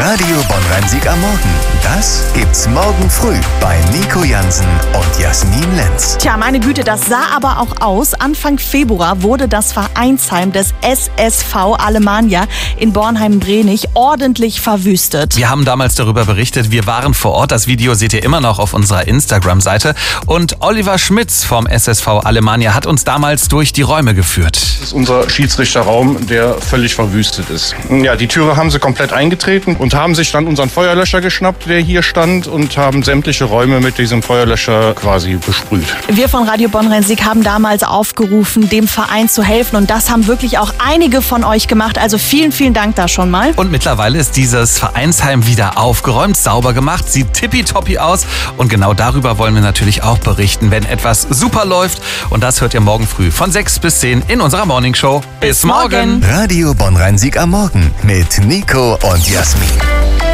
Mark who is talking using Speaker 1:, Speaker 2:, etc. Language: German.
Speaker 1: Radio Bonn-Rhein-Sieg am Morgen. Das gibt's morgen früh bei Nico Jansen und Jasmin Lenz.
Speaker 2: Tja, meine Güte, das sah aber auch aus. Anfang Februar wurde das Vereinsheim des SSV Alemannia in Bornheim-Brenich ordentlich verwüstet.
Speaker 3: Wir haben damals darüber berichtet, wir waren vor Ort. Das Video seht ihr immer noch auf unserer Instagram-Seite. Und Oliver Schmitz vom SSV Alemannia hat uns damals durch die Räume geführt.
Speaker 4: Das ist unser Schiedsrichterraum, der völlig verwüstet ist. Ja, die Türe haben sie komplett eingetreten und haben sich dann unseren Feuerlöscher geschnappt, der hier stand, und haben sämtliche Räume mit diesem Feuerlöscher quasi besprüht.
Speaker 2: Wir von Radio Bonn-Rhein-Sieg haben damals aufgerufen, dem Verein zu helfen, und das haben wirklich auch einige von euch gemacht. Also vielen, vielen Dank da schon mal.
Speaker 3: Und mittlerweile ist dieses Vereinsheim wieder aufgeräumt, sauber gemacht, sieht tippitoppi aus. Und genau darüber wollen wir natürlich auch berichten, wenn etwas super läuft. Und das hört ihr morgen früh von 6 bis 10 in unserer Morningshow. Bis morgen!
Speaker 1: Radio Bonn-Rhein-Sieg am Morgen mit Nico und Jasmin.